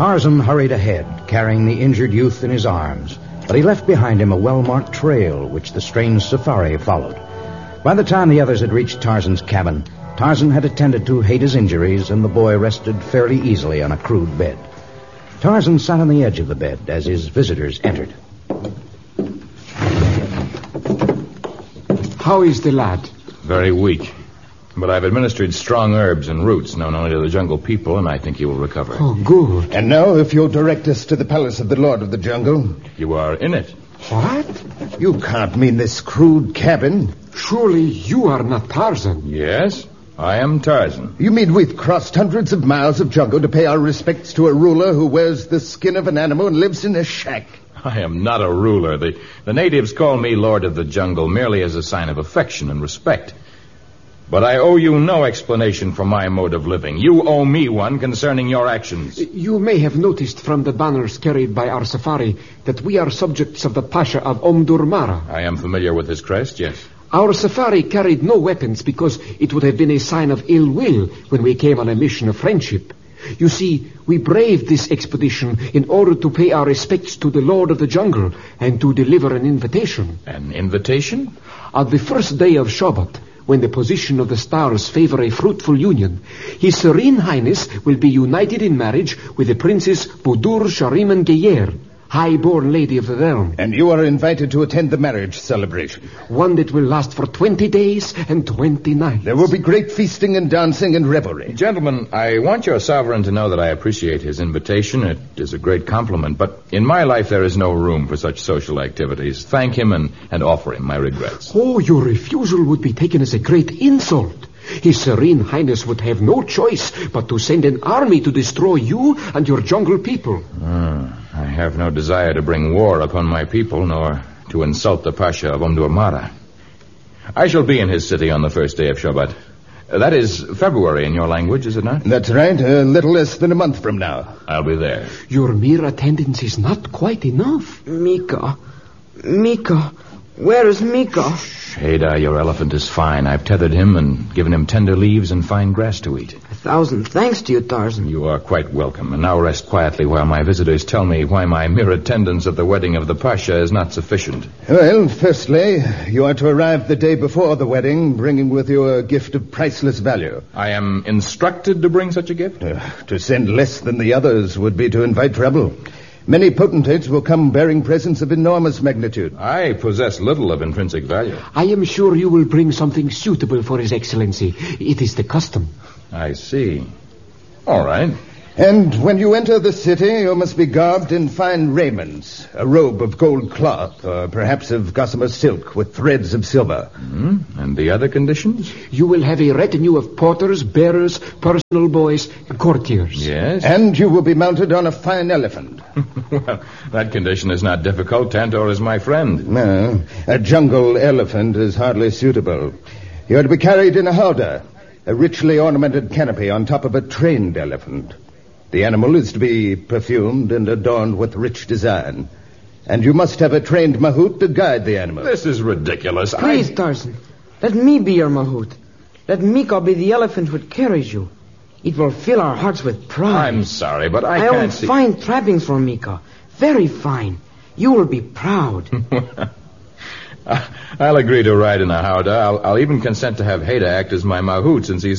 Tarzan hurried ahead, carrying the injured youth in his arms, but he left behind him a well-marked trail which the strange safari followed. By the time the others had reached Tarzan's cabin, Tarzan had attended to Hada's injuries, and the boy rested fairly easily on a crude bed. Tarzan sat on the edge of the bed as his visitors entered. How is the lad? Very weak. But I've administered strong herbs and roots known only to the jungle people, and I think he will recover. Oh, good. And now, if you'll direct us to the palace of the Lord of the Jungle. You are in it. What? You can't mean this crude cabin. Surely you are not Tarzan. Yes, I am Tarzan. You mean we've crossed hundreds of miles of jungle to pay our respects to a ruler who wears the skin of an animal and lives in a shack? I am not a ruler. The natives call me Lord of the Jungle merely as a sign of affection and respect. But I owe you no explanation for my mode of living. You owe me one concerning your actions. You may have noticed from the banners carried by our safari that we are subjects of the Pasha of Omdurmara. I am familiar with his crest, yes. Our safari carried no weapons because it would have been a sign of ill will when we came on a mission of friendship. You see, we braved this expedition in order to pay our respects to the Lord of the Jungle and to deliver an invitation. An invitation? On the first day of Shabbat, when the position of the stars favor a fruitful union, His Serene Highness will be united in marriage with the Princess Budur Shariman Geyer, high-born lady of the realm. And you are invited to attend the marriage celebration. One that will last for 20 days and 20 nights. There will be great feasting and dancing and revelry. Gentlemen, I want your sovereign to know that I appreciate his invitation. It is a great compliment, but in my life there is no room for such social activities. Thank him and offer him my regrets. Oh, your refusal would be taken as a great insult. His Serene Highness would have no choice but to send an army to destroy you and your jungle people. I have no desire to bring war upon my people, nor to insult the Pasha of Omdurmara. I shall be in his city on the first day of Shabbat. That is February in your language, is it not? That's right, a little less than a month from now. I'll be there. Your mere attendance is not quite enough. Mika, where is Mika? Hada, your elephant is fine. I've tethered him and given him tender leaves and fine grass to eat. 1,000 thanks to you, Tarzan. You are quite welcome. And now rest quietly while my visitors tell me why my mere attendance at the wedding of the Pasha is not sufficient. Well, firstly, you are to arrive the day before the wedding, bringing with you a gift of priceless value. I am instructed to bring such a gift? To send less than the others would be to invite trouble. Many potentates will come bearing presents of enormous magnitude. I possess little of intrinsic value. I am sure you will bring something suitable for His Excellency. It is the custom. I see. All right. And when you enter the city, you must be garbed in fine raiments, a robe of gold cloth, or perhaps of gossamer silk with threads of silver. And the other conditions? You will have a retinue of porters, bearers, personal boys, and courtiers. Yes. And you will be mounted on a fine elephant. Well, that condition is not difficult. Tantor is my friend. No, a jungle elephant is hardly suitable. You are to be carried in a howdah, a richly ornamented canopy on top of a trained elephant. The animal is to be perfumed and adorned with rich design. And you must have a trained mahout to guide the animal. This is ridiculous. Please, Tarzan, let me be your mahout. Let Mika be the elephant which carries you. It will fill our hearts with pride. I'm sorry, but I own can't see... fine trappings for Mika. Very fine. You will be proud. I'll agree to ride in a howdah. I'll even consent to have Hada act as my mahout, since he's